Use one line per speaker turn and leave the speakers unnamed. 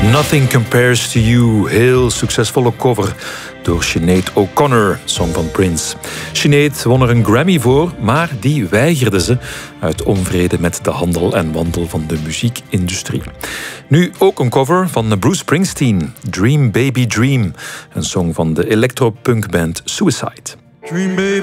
Nothing Compares to You. Heel succesvolle cover door Sinead O'Connor, song van Prince. Sinead won er een Grammy voor, maar die weigerde ze uit onvrede met de handel en wandel van de muziekindustrie. Nu ook een cover van Bruce Springsteen, Dream Baby Dream, een song van de electropunkband Suicide.
Dream baby